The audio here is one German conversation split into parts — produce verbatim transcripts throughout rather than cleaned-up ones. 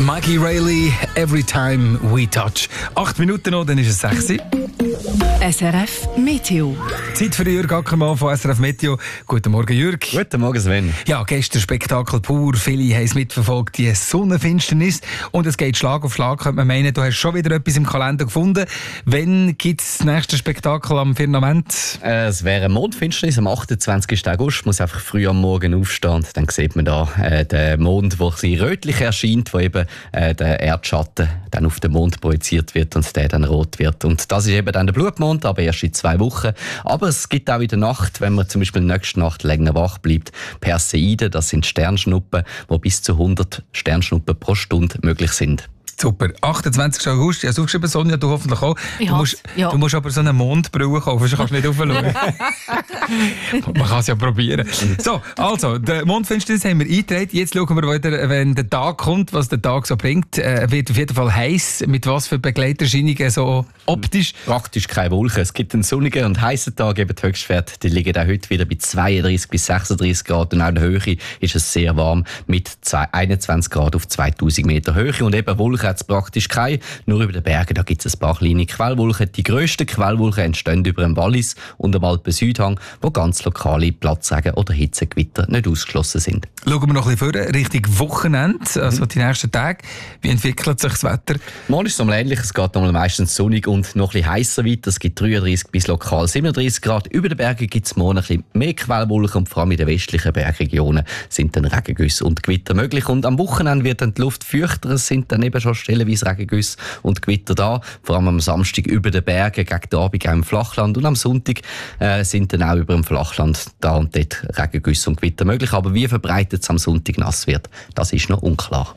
Mikey Rayleigh, Every Time We Touch. Acht Minuten noch, dann ist es sechs. S R F Meteo. Zeit für Jürg Ackermann von S R F Meteo. Guten Morgen, Jürg. Guten Morgen, Sven. Ja, gestern Spektakel pur. Viele haben es mitverfolgt, die Sonnenfinsternis. Und es geht Schlag auf Schlag, könnte man meinen. Du hast schon wieder etwas im Kalender gefunden. Wann gibt es das nächste Spektakel am Firmament? Äh, es wäre Mondfinsternis am achtundzwanzigsten August. Man muss einfach früh am Morgen aufstehen. Dann sieht man da äh, den Mond, der sich rötlich erscheint, wo eben äh, der Erdschatten dann auf den Mond projiziert wird und der dann rot wird. Und das ist eben dann der Blutmond, aber erst in zwei Wochen. Aber es gibt auch in der Nacht, wenn man zum Beispiel nächste Nacht länger wach bleibt, Perseiden, das sind Sternschnuppen, wo bis zu hundert Sternschnuppen pro Stunde möglich sind. Super. achtundzwanzigsten August, ja, suchst du Sonja, du hoffentlich auch. Du musst, ja. du musst aber so eine Mondbrille kaufen, sonst kannst du nicht raufschauen. Man kann es ja probieren. So, also, die Mondfinsternis haben wir eingetragen. Jetzt schauen wir weiter, wenn der Tag kommt, was der Tag so bringt. Äh, wird auf jeden Fall heiß. Mit was für Begleiterscheinungen so optisch? Praktisch keine Wolken. Es gibt einen sonnigen und heißen Tag. Eben die Höchstwerte die liegen auch heute wieder bei zweiunddreißig bis sechsunddreißig Grad. Und auch in der Höhe ist es sehr warm mit einundzwanzig Grad auf zweitausend Meter Höhe. Und eben Wolken hat es praktisch keine. Nur über den Bergen da gibt es ein paar kleine Quellwolken. Die grössten Quellwolken entstehen über dem Wallis und dem Alpen-Südhang, wo ganz lokale Platzregen oder Hitzegewitter nicht ausgeschlossen sind. Schauen wir noch ein bisschen vor, Richtung Wochenende, also die nächsten Tage. Wie entwickelt sich das Wetter? Morgen ist es einmal ähnlich. Es geht einmal meistens sonnig und noch ein bisschen heißer weiter. Es gibt dreiunddreißig bis lokal siebenunddreißig Grad. Über den Bergen gibt es morgen ein bisschen mehr Quellwolken und vor allem in den westlichen Bergregionen sind dann Regengüsse und Gewitter möglich. Und am Wochenende wird dann die Luft feuchter. Es sind dann eben schon stellenweise Regengüsse und Gewitter da. Vor allem am Samstag über den Bergen, gegen den Abend auch im Flachland. Und am Sonntag äh, sind dann auch über dem Flachland da und dort Regengüsse und Gewitter möglich. Aber wie verbreitet es am Sonntag nass wird, das ist noch unklar.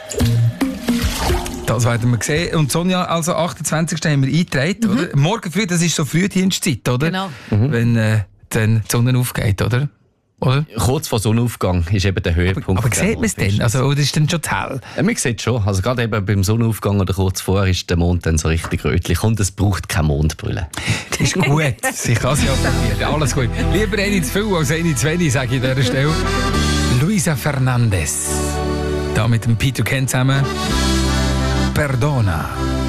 Das werden wir sehen. Und Sonja, also achtundzwanzigsten haben wir eingetragen, mhm. oder? Morgen früh, das ist so Frühdienstzeit, oder? Genau. Mhm. Wenn äh, dann die Sonne aufgeht, oder? Oder? Kurz vor Sonnenaufgang ist eben der Höhepunkt. Aber, aber sieht man es denn? Also, oder ist dann schon zu hell? Ja, man sieht schon. Also gerade eben beim Sonnenaufgang oder kurz vorher ist der Mond dann so richtig rötlich und es braucht keine Mondbrille. Das ist gut. Ich kann es ja probieren. Alles gut. Lieber eine zu viel als eine zu wenig, sage ich an dieser Stelle. Luisa Fernandez. Da mit dem Peter Ken zusammen. Perdona.